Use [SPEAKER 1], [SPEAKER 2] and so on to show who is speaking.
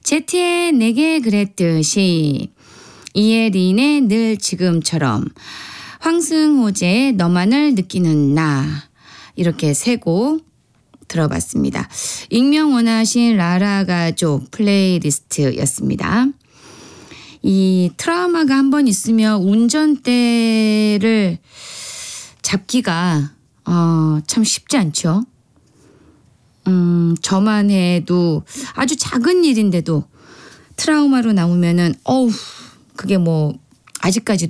[SPEAKER 1] 제티의 내게 그랬듯이, 이혜린의 늘 지금처럼, 황승호제의 너만을 느끼는 나, 이렇게 세 곡 들어봤습니다. 익명 원하신 라라 가족 플레이리스트였습니다. 이 트라우마가 한 번 있으면 운전대를 잡기가 참 쉽지 않죠. 저만 해도 아주 작은 일인데도 트라우마로 나오면은 그게 뭐 아직까지도